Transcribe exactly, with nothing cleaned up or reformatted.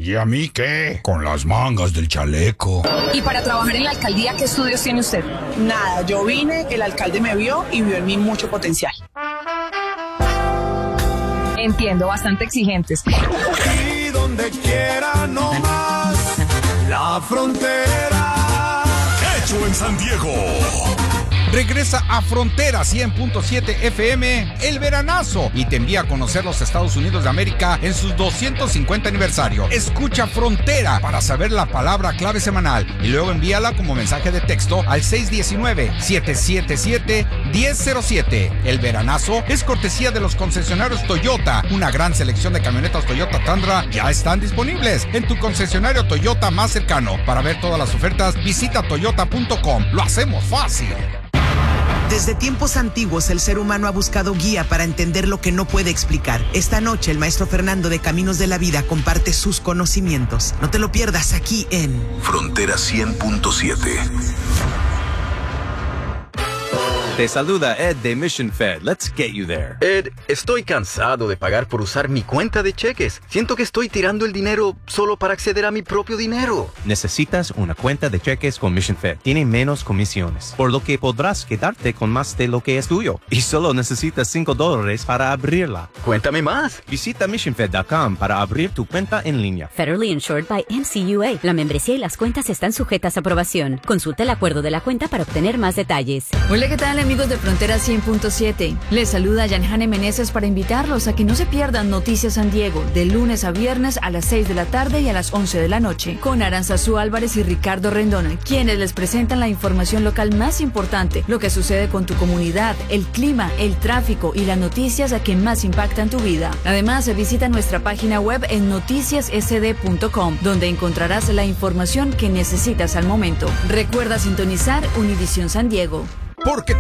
¿Y a mí qué? Con las mangas del chaleco. ¿Y para trabajar en la alcaldía qué estudios tiene usted? Nada, yo vine, el alcalde me vio y vio en mí mucho potencial. Entiendo, bastante exigentes. Y donde quiera no más, la frontera. Hecho en San Diego. Regresa a Frontera cien punto siete F M, el veranazo, y te envía a conocer los Estados Unidos de América en sus doscientos cincuenta aniversario. Escucha Frontera para saber la palabra clave semanal y luego envíala como mensaje de texto al seis uno nueve, siete siete siete, uno cero cero siete. El veranazo es cortesía de los concesionarios Toyota. Una gran selección de camionetas Toyota Tundra ya están disponibles en tu concesionario Toyota más cercano. Para ver todas las ofertas, visita toyota punto com. Lo hacemos fácil. Desde tiempos antiguos el ser humano ha buscado guía para entender lo que no puede explicar. Esta noche el maestro Fernando de Caminos de la Vida comparte sus conocimientos. No te lo pierdas aquí en Frontera cien punto siete. Te saluda Ed de Mission Fed. Let's get you there. Ed, estoy cansado de pagar por usar mi cuenta de cheques. Siento que estoy tirando el dinero solo para acceder a mi propio dinero. Necesitas una cuenta de cheques con Mission Fed. Tiene menos comisiones, por lo que podrás quedarte con más de lo que es tuyo. Y solo necesitas cinco dólares para abrirla. Cuéntame más. Visita mission fed punto com para abrir tu cuenta en línea. Federally insured by M C U A. La membresía y las cuentas están sujetas a aprobación. Consulta el acuerdo de la cuenta para obtener más detalles. Hola, ¿qué tal, amigos de Frontera cien punto siete? Les saluda Yanjane Meneses para invitarlos a que no se pierdan Noticias San Diego de lunes a viernes a las seis de la tarde y a las once de la noche con Aranzazú Álvarez y Ricardo Rendón, quienes les presentan la información local más importante, lo que sucede con tu comunidad, el clima, el tráfico y las noticias a que más impactan tu vida. Además, visita nuestra página web en noticias s d punto com, donde encontrarás la información que necesitas al momento. Recuerda sintonizar Univisión San Diego. Porque